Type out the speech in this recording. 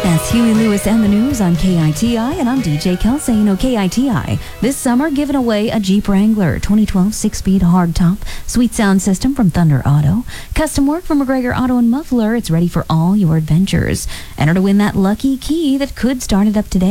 That's Huey Lewis and the News on KITI, and I'm DJ Kelsey. You know, KITI this summer giving away a Jeep Wrangler 2012 6-speed hardtop, sweet sound system from Thunder Auto, custom work from McGregor Auto and Muffler. It's ready for all your adventures. Enter to win that lucky key that could start it up today.